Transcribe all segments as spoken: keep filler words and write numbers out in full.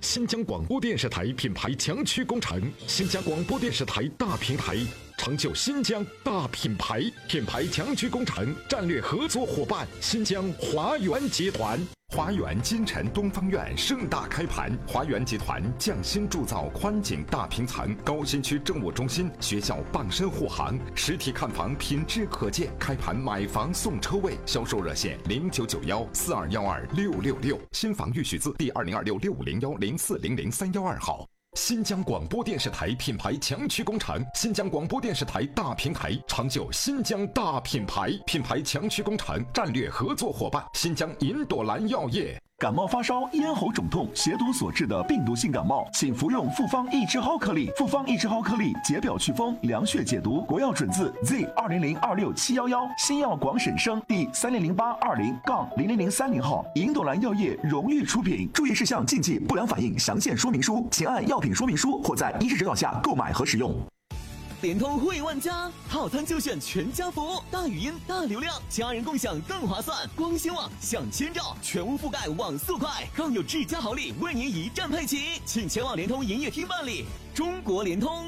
新疆广播电视台品牌强驱工程，新疆广播电视台大平台，成就新疆大品牌。品牌强驱工程战略合作伙伴：新疆华源集团。华源金晨东方院盛大开盘，华源集团匠心铸造宽景大平层，高新区政务中心、学校傍身护航，实体看房品质可见。开盘买房送车位，销售热线零九九幺四二幺二六六六，新房预许字第二零二六六五零幺零四零零三幺二号。新疆广播电视台品牌强驱工程，新疆广播电视台大平台，成就新疆大品牌。品牌强驱工程战略合作伙伴：新疆银朵兰药业。 感冒发烧、咽喉肿痛、血毒所致的病毒性感冒，请服用复方益智蒿颗粒。复方益智蒿颗粒解表祛风、凉血解毒，国药准字 Z 二零零二六七幺幺，新药广审生第三零零八二零杠零零零三零号，银朵兰药业荣誉出品。注意事项、禁忌、不良反应详见说明书，请按药品说明书或在医师指导下购买和使用。 联通惠万家，套餐就选全家福，大语音、大流量，家人共享更划算。光纤网享千兆，全屋覆盖网速快，更有智家豪礼为您一站配齐，请前往联通营业厅办理。中国联通。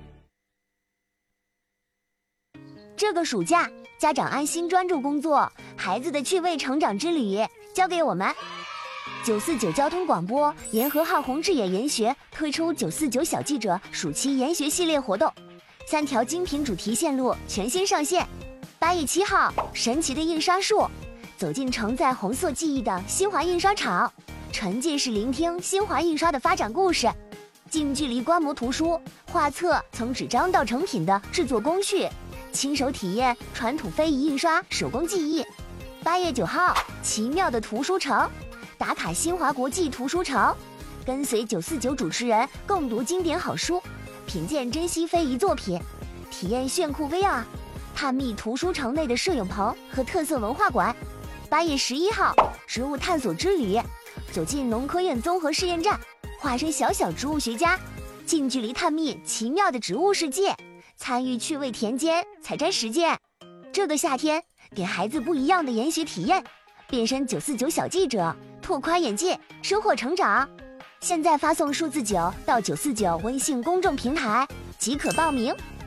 这个暑假，家长安心专注工作，孩子的趣味成长之旅交给我们。九四九交通广播沿河浩宏志野研学推出九四九小记者暑期研学系列活动。三条精品主题线路全新上线。八月七号，神奇的印刷术，走进承载红色记忆的新华印刷厂，沉浸式聆听新华印刷的发展故事，近距离观摩图书画册从纸张到成品的制作工序，亲手体验传统非遗印刷手工技艺。八月九号，奇妙的图书城，打卡新华国际图书城，跟随九四九主持人共读经典好书，品鉴珍稀非遗作品，体验炫酷 V R， 探秘图书城内的摄影棚和特色文化馆。八月十一号，植物探索之旅，走进农科院综合试验站，化身小小植物学家，近距离探秘奇妙的植物世界，参与趣味田间采摘实践。这个夏天，给孩子不一样的研学体验，变身九四九小记者，拓宽眼界，收获成长。现在发送数字九到九四九微信公众平台即可报名。